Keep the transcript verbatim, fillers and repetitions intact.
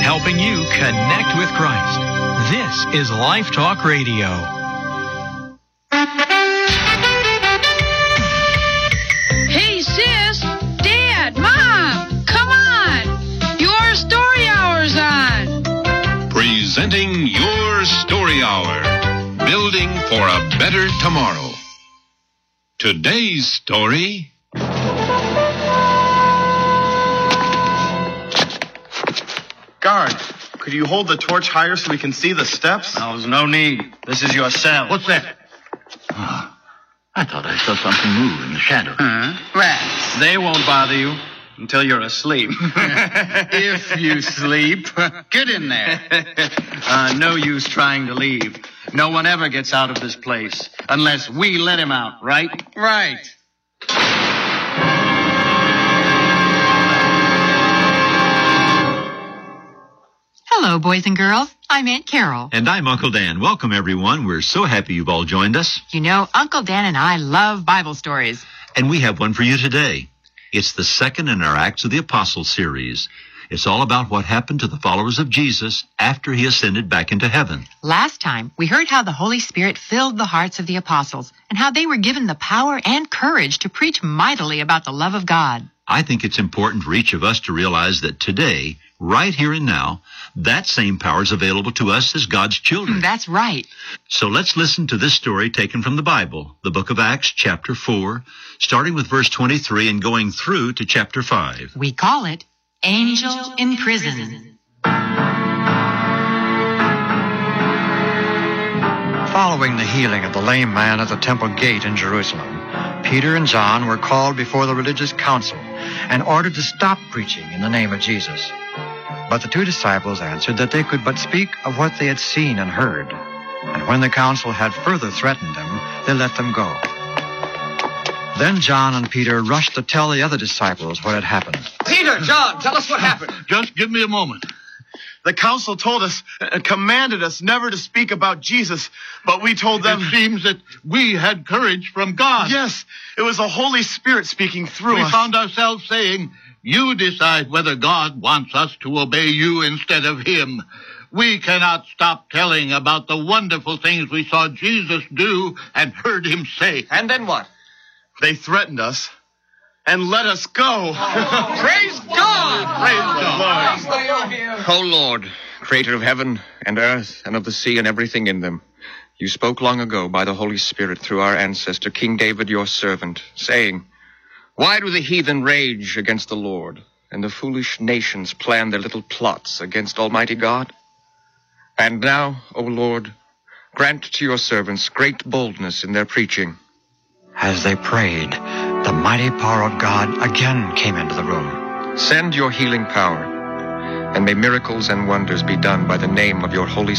helping you connect with Christ. This is Life Talk Radio. Hey, sis, Dad, Mom, come on. Your story hour's on. Presenting Your Story Hour. Building for a better tomorrow. Today's story... Guard, could you hold the torch higher so we can see the steps? No, there's no need. This is your cell. What's that? Oh, I thought I saw something move in the shadow. Huh? Rats. They won't bother you until you're asleep. If you sleep. Get in there. Uh, no use trying to leave. No one ever gets out of this place unless we let him out, right? Right. Hello, boys and girls. I'm Aunt Carol. And I'm Uncle Dan. Welcome, everyone. We're so happy you've all joined us. You know, Uncle Dan and I love Bible stories. And we have one for you today. It's the second in our Acts of the Apostles series. It's all about what happened to the followers of Jesus after he ascended back into heaven. Last time, we heard how the Holy Spirit filled the hearts of the apostles and how they were given the power and courage to preach mightily about the love of God. I think it's important for each of us to realize that today, right here and now, that same power is available to us as God's children. That's right. So let's listen to this story taken from the Bible, the book of Acts, chapter four, starting with verse twenty-three and going through to chapter five. We call it Angel in Prison. Following the healing of the lame man at the temple gate in Jerusalem, Peter and John were called before the religious council and ordered to stop preaching in the name of Jesus. But the two disciples answered that they could but speak of what they had seen and heard. And when the council had further threatened them, they let them go. Then John and Peter rushed to tell the other disciples what had happened. Peter, John, tell us what happened. Just give me a moment. The council told us, uh, commanded us never to speak about Jesus, but we told them... It seems that we had courage from God. Yes, it was the Holy Spirit speaking through we us. We found ourselves saying, you decide whether God wants us to obey you instead of him. We cannot stop telling about the wonderful things we saw Jesus do and heard him say. And then what? They threatened us and let us go. Oh, praise God! Praise God! O Lord, creator of heaven and earth and of the sea and everything in them, you spoke long ago by the Holy Spirit through our ancestor, King David, your servant, saying, why do the heathen rage against the Lord, and the foolish nations plan their little plots against Almighty God? And now, O Lord, grant to your servants great boldness in their preaching. As they prayed, the mighty power of God again came into the room. Send your healing power, and may miracles and wonders be done by the name of your Holy